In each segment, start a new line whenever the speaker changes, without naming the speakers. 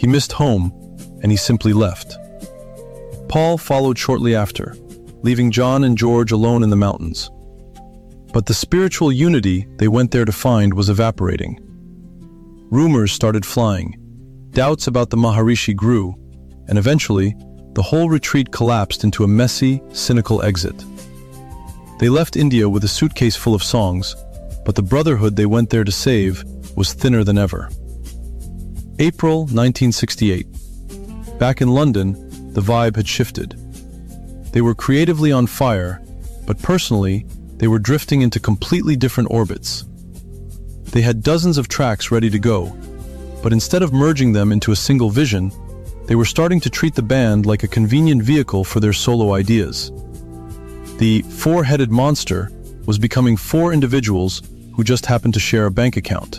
He missed home, and he simply left. Paul followed shortly after, leaving John and George alone in the mountains. But the spiritual unity they went there to find was evaporating. Rumors started flying, doubts about the Maharishi grew, and eventually, the whole retreat collapsed into a messy, cynical exit. They left India with a suitcase full of songs, but the brotherhood they went there to save was thinner than ever. April 1968. Back in London, the vibe had shifted. They were creatively on fire, but personally, they were drifting into completely different orbits. They had dozens of tracks ready to go, but instead of merging them into a single vision, they were starting to treat the band like a convenient vehicle for their solo ideas. The four-headed monster was becoming four individuals who just happened to share a bank account.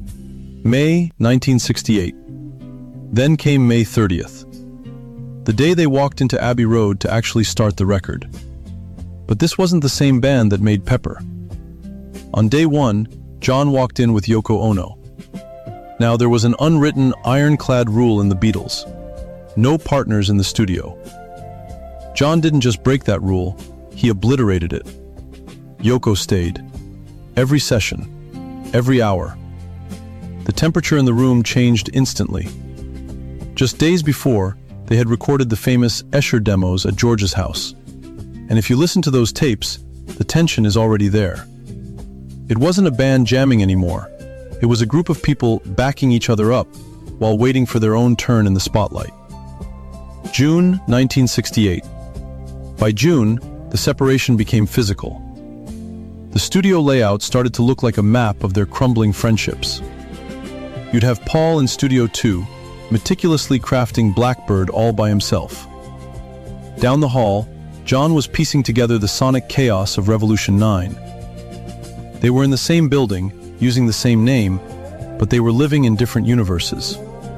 May 1968. Then came May 30th. The day they walked into Abbey Road to actually start the record. But this wasn't the same band that made Pepper. On day one, John walked in with Yoko Ono. Now, there was an unwritten, ironclad rule in the Beatles. No partners in the studio. John didn't just break that rule, he obliterated it. Yoko stayed. Every session. Every hour. The temperature in the room changed instantly. Just days before, they had recorded the famous Escher demos at George's house. And if you listen to those tapes, the tension is already there. It wasn't a band jamming anymore. It was a group of people backing each other up while waiting for their own turn in the spotlight. June 1968. By June, the separation became physical. The studio layout started to look like a map of their crumbling friendships. You'd have Paul in Studio 2, meticulously crafting Blackbird all by himself. Down the hall, John was piecing together the sonic chaos of Revolution 9. They were in the same building, using the same name, but they were living in different universes.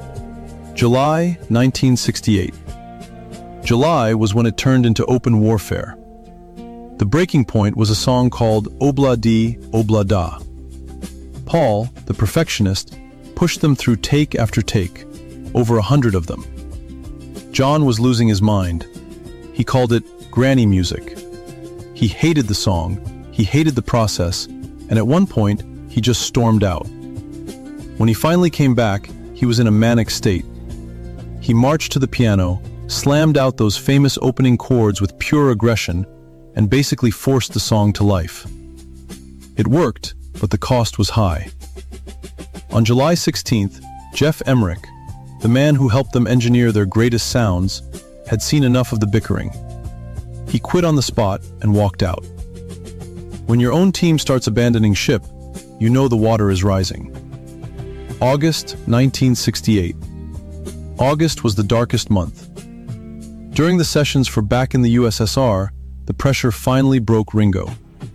July 1968. July was when it turned into open warfare. The breaking point was a song called Obla Di, Obla Da. Paul, the perfectionist, pushed them through take after take, over 100 of them. John was losing his mind. He called it granny music. He hated the song, he hated the process, and at one point, he just stormed out. When he finally came back, he was in a manic state. He marched to the piano, slammed out those famous opening chords with pure aggression, and basically forced the song to life. It worked, but the cost was high. On July 16th, Jeff Emmerich, the man who helped them engineer their greatest sounds, had seen enough of the bickering. He quit on the spot and walked out. When your own team starts abandoning ship, you know the water is rising. August 1968. August was the darkest month. During the sessions for Back in the USSR, the pressure finally broke Ringo.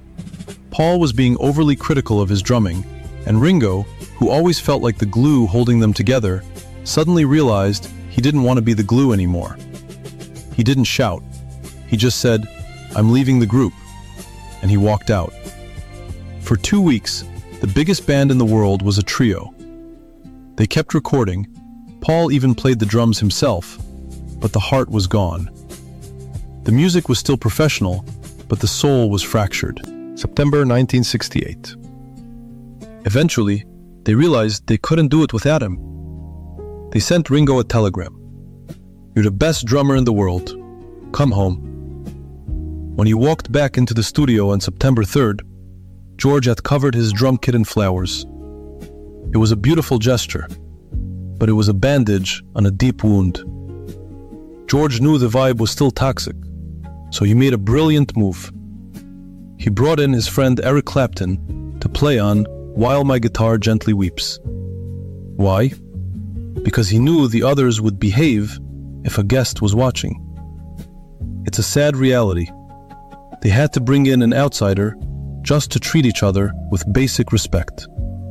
Paul was being overly critical of his drumming, and Ringo, who always felt like the glue holding them together, suddenly realized he didn't want to be the glue anymore. He didn't shout. He just said, "I'm leaving the group," and he walked out. For 2 weeks, the biggest band in the world was a trio. They kept recording. Paul even played the drums himself, but the heart was gone. The music was still professional, but the soul was fractured. September 1968. Eventually, they realized they couldn't do it without him. They sent Ringo a telegram. "You're the best drummer in the world. Come home." When he walked back into the studio on September 3rd, George had covered his drum kit in flowers. It was a beautiful gesture, but it was a bandage on a deep wound. George knew the vibe was still toxic, so he made a brilliant move. He brought in his friend Eric Clapton to play on While My Guitar Gently Weeps. Why? Because he knew the others would behave if a guest was watching. It's a sad reality. They had to bring in an outsider just to treat each other with basic respect.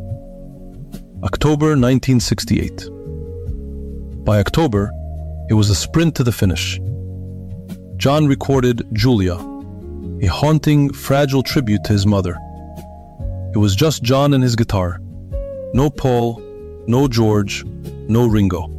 October 1968. By October, it was a sprint to the finish. John recorded Julia, a haunting, fragile tribute to his mother. It was just John and his guitar. No Paul, no George, no Ringo.